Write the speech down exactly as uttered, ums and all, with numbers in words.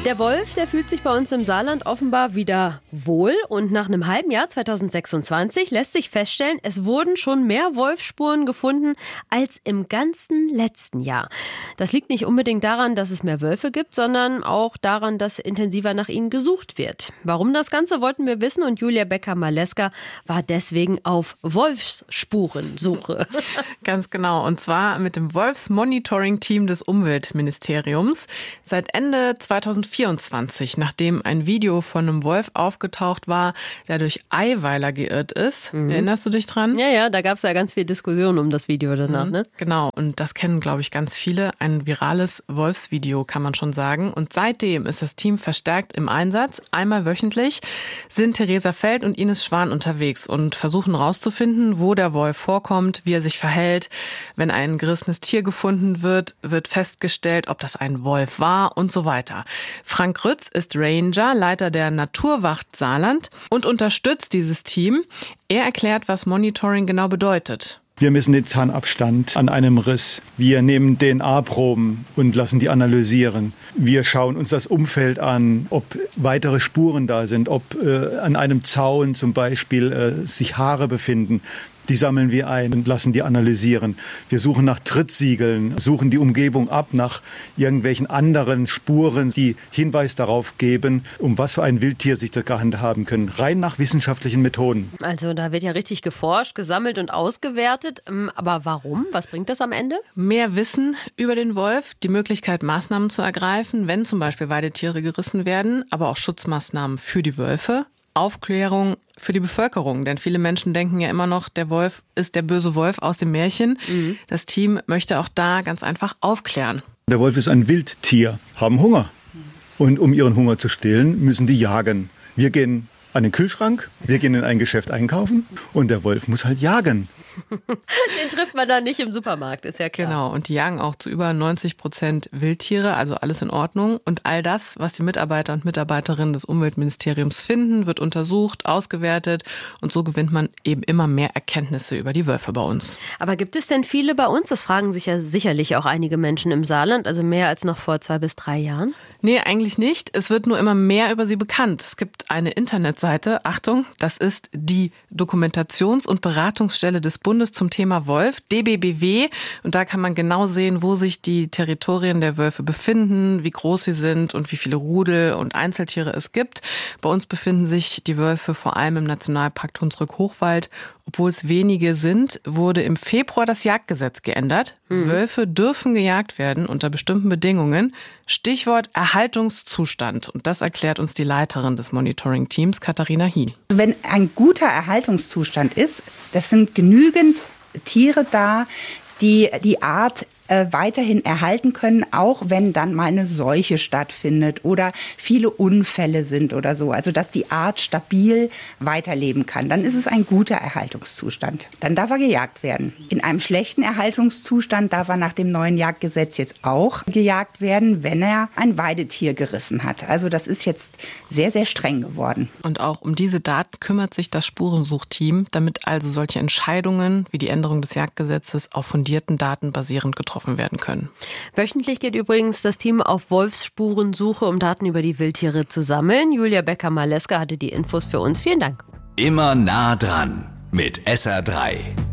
Der Wolf, der fühlt sich bei uns im Saarland offenbar wieder wohl. Und nach einem halben Jahr, zweitausendsechsundzwanzig, lässt sich feststellen, es wurden schon mehr Wolfsspuren gefunden als im ganzen letzten Jahr. Das liegt nicht unbedingt daran, dass es mehr Wölfe gibt, sondern auch daran, dass intensiver nach ihnen gesucht wird. Warum das Ganze, wollten wir wissen. Und Julia Becker-Maleska war deswegen auf Wolfsspurensuche. Ganz genau. Und zwar mit dem Wolfsmonitoring-Team des Umweltministeriums. Seit Ende zweitausendvierundzwanzig, nachdem ein Video von einem Wolf aufgetaucht war, der durch Eiweiler geirrt ist. Mhm. Erinnerst du dich dran? Ja, ja, da gab es ja ganz viel Diskussion um das Video danach, mhm. ne? Genau, und das kennen, glaube ich, ganz viele. Ein virales Wolfsvideo, kann man schon sagen. Und seitdem ist das Team verstärkt im Einsatz. Einmal wöchentlich sind Theresa Feld und Ines Schwan unterwegs und versuchen rauszufinden, wo der Wolf vorkommt, wie er sich verhält. Wenn ein gerissenes Tier gefunden wird, wird festgestellt, ob das ein Wolf war und so weiter. Frank Rütz ist Ranger, Leiter der Naturwacht Saarland und unterstützt dieses Team. Er erklärt, was Monitoring genau bedeutet. Wir messen den Zahnabstand an einem Riss. Wir nehmen D N A-Proben und lassen die analysieren. Wir schauen uns das Umfeld an, ob weitere Spuren da sind, ob äh, an einem Zaun zum Beispiel äh, sich Haare befinden. Die sammeln wir ein und lassen die analysieren. Wir suchen nach Trittsiegeln, suchen die Umgebung ab nach irgendwelchen anderen Spuren, die Hinweis darauf geben, um was für ein Wildtier sich das handhaben können. Rein nach wissenschaftlichen Methoden. Also da wird ja richtig geforscht, gesammelt und ausgewertet. Aber warum? Was bringt das am Ende? Mehr Wissen über den Wolf, die Möglichkeit, Maßnahmen zu ergreifen, wenn zum Beispiel Weidetiere gerissen werden, aber auch Schutzmaßnahmen für die Wölfe. Aufklärung für die Bevölkerung, denn viele Menschen denken ja immer noch, der Wolf ist der böse Wolf aus dem Märchen. Mhm. Das Team möchte auch da ganz einfach aufklären. Der Wolf ist ein Wildtier, haben Hunger. Und um ihren Hunger zu stillen, müssen die jagen. Wir gehen an den Kühlschrank, wir gehen in ein Geschäft einkaufen und der Wolf muss halt jagen. Den trifft man dann nicht im Supermarkt, ist ja klar. Genau, und die jagen auch zu über neunzig Prozent Wildtiere, also alles in Ordnung. Und all das, was die Mitarbeiter und Mitarbeiterinnen des Umweltministeriums finden, wird untersucht, ausgewertet und so gewinnt man eben immer mehr Erkenntnisse über die Wölfe bei uns. Aber gibt es denn viele bei uns? Das fragen sich ja sicherlich auch einige Menschen im Saarland, also mehr als noch vor zwei bis drei Jahren. Nee, eigentlich nicht. Es wird nur immer mehr über sie bekannt. Es gibt eine Internetseite, Achtung, das ist die Dokumentations- und Beratungsstelle des Bundes zum Thema Wolf, D B B W. Und da kann man genau sehen, wo sich die Territorien der Wölfe befinden, wie groß sie sind und wie viele Rudel und Einzeltiere es gibt. Bei uns befinden sich die Wölfe vor allem im Nationalpark Hunsrück-Hochwald. Obwohl es wenige sind, wurde im Februar das Jagdgesetz geändert. Mhm. Wölfe dürfen gejagt werden unter bestimmten Bedingungen. Stichwort Erhaltungszustand. Und das erklärt uns die Leiterin des Monitoring-Teams, Katharina Hien. Wenn ein guter Erhaltungszustand ist, das sind genügend Tiere da, die die Art äh, weiterhin erhalten können, auch wenn dann mal eine Seuche stattfindet oder viele Unfälle sind oder so. Also dass die Art stabil weiterleben kann. Dann ist es ein guter Erhaltungszustand. Dann darf er gejagt werden. In einem schlechten Erhaltungszustand darf er nach dem neuen Jagdgesetz jetzt auch gejagt werden, wenn er ein Weidetier gerissen hat. Also das ist jetzt sehr, sehr streng geworden. Und auch um diese Daten kümmert sich das Spurensuchteam, damit also solche Entscheidungen wie die Änderung des Jagdgesetzes auf fundierten Daten basierend getroffen werden können. Wöchentlich geht übrigens das Team auf Wolfsspurensuche, um Daten über die Wildtiere zu sammeln. Julia Becker-Maleska hatte die Infos für uns. Vielen Dank. Immer nah dran mit S R drei.